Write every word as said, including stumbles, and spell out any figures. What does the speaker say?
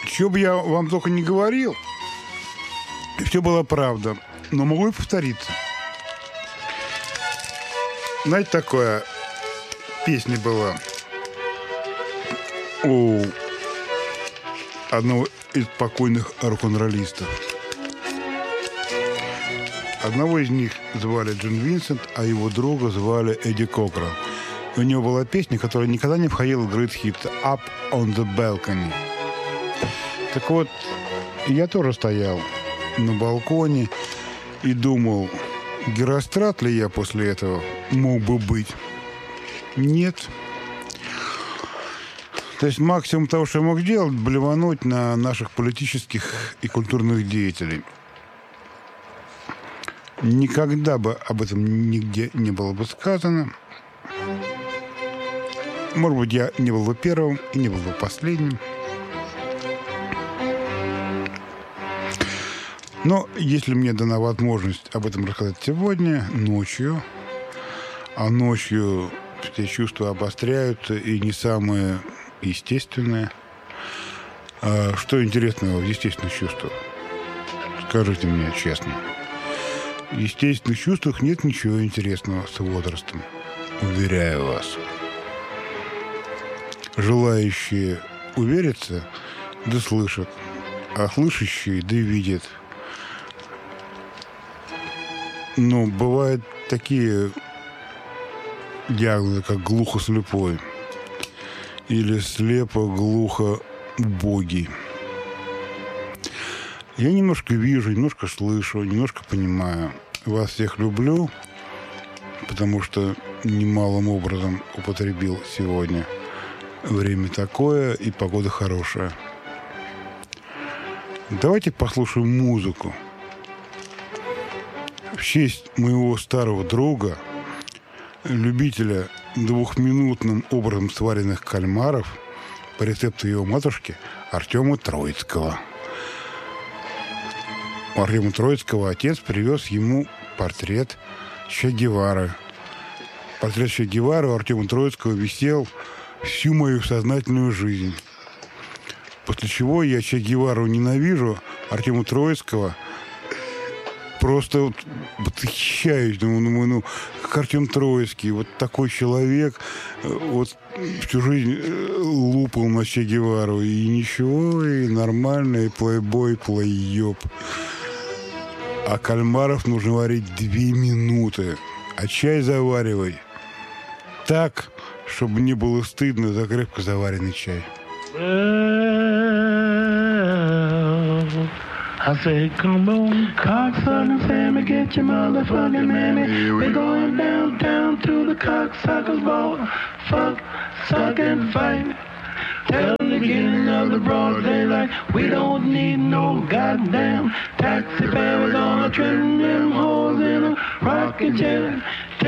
Что бы я вам только не говорил, все было правда, но могу и повториться. Знаете, такая песня была у одного из покойных рок-н-роллистов. Одного из них звали Джон Винсент, а его друга звали Эдди Кокран. У него была песня, которая никогда не входила в Great Hit «Up on the Balcony». Так вот, я тоже стоял на балконе и думал, Герострат ли я после этого мог бы быть? Нет. То есть максимум того, что я мог сделать, блевануть на наших политических и культурных деятелей. Никогда бы об этом нигде не было бы сказано. Может быть, я не был бы первым и не был бы последним. Но если мне дана возможность об этом рассказать сегодня, ночью, а ночью все чувства обостряются и не самые естественные. А что интересного в естественных чувствах? Скажите мне честно. В естественных чувствах нет ничего интересного с возрастом. Уверяю вас. Желающие увериться, да слышат, а слышащие, да видят. Но бывают такие диагнозы, как глухослепой или слепо-глухо-убогий. Я немножко вижу, немножко слышу, немножко понимаю. Вас всех люблю, потому что немалым образом употребил сегодня. Время такое и погода хорошая. Давайте послушаем музыку. В честь моего старого друга, любителя двухминутным образом сваренных кальмаров по рецепту его матушки Артема Троицкого. У Артема Троицкого отец привез ему портрет Че Гевары. Портрет Че Гевары у Артема Троицкого висел всю мою сознательную жизнь. После чего я Че Гевару ненавижу, Артема Троицкого просто вот восхищаюсь. Думаю, думаю, ну, как Артем Троицкий, вот такой человек, вот всю жизнь лупал на Че Гевару. И ничего, и нормально, и плейбой, плейёб. А кальмаров нужно варить две минуты. А чай заваривай так, чтобы не было стыдно за крепко заваренный чай. I said, come on, cocksucking Sammy, get your motherfucking mammy. We're going downtown to the cocksuckers ball. Fuck, suck and fight. Till the beginning of the broad daylight. We don't need no goddamn taxi fare. We're gonna trim them holes in a rocket chair.